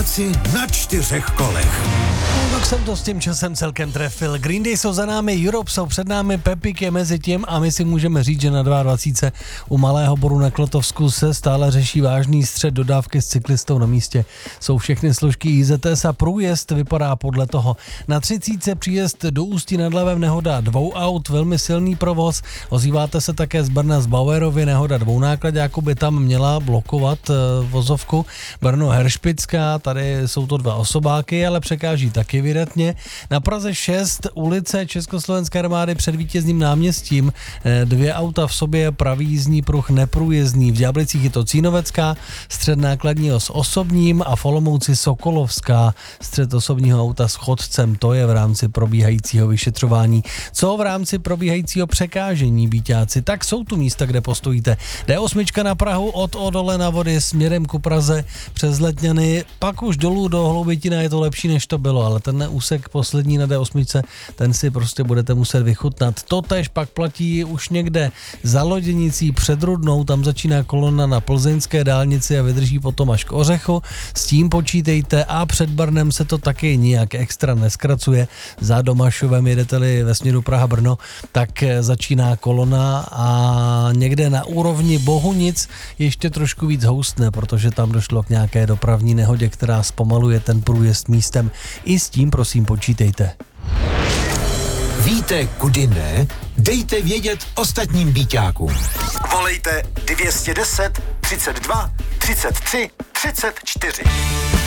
Byťáci na 4 kolech. No, tak jsem to s tím časem celkem trefil. Green Day jsou za námi, Europe jsou před námi, Pepik je mezi tím a my si můžeme říct, že na 22. u Malého Boru na Klotovsku se stále řeší vážný střet dodávky s cyklistou na místě. Jsou všechny složky IZS a průjezd vypadá podle toho. Na 30. příjezd do Ústí nad Labem nehoda 2 aut, velmi silný provoz. Ozýváte se také z Brna z Bauerovy, nehoda 2 náklaďáků by tam měla blokovat vozovku. Brno Heršpická, tady jsou to 2 osobáky, ale překáží taky vydatně. Na Praze 6 ulice Československé armády před Vítězným náměstím 2 auta v sobě, pravý jízdní pruh neprůjezdný. V Ďáblicích je to Cínovecká, střed nákladního s osobním a v Olomouci Sokolovská, střed osobního auta s chodcem. To je v rámci probíhajícího vyšetřování. Co v rámci probíhajícího překážení, Byťáci? Tak jsou tu místa, kde postojíte. D8 na Prahu od Odole na Vody směrem ku Praze přes Letňany, pak už dolů do Hloubitina je to lepší, než to bylo, ale ten úsek poslední na D8, ten si prostě budete muset vychutnat. Totéž pak platí už někde za Loděnicí před Rudnou, tam začíná kolona na plzeňské dálnici a vydrží potom až k Ořechu. S tím počítejte a před Brnem se to taky nijak extra neskracuje. Za Domašovem jedete-li ve směru Praha-Brno, tak začíná kolona a někde na úrovni Bohunic ještě trošku víc houstne, protože tam došlo k nějaké dopravní nehodě, která zpomaluje ten průjezd místem. I s tím prosím počítejte. Víte, kudy ne? Dejte vědět ostatním Byťákům. Volejte 210 32 33 34.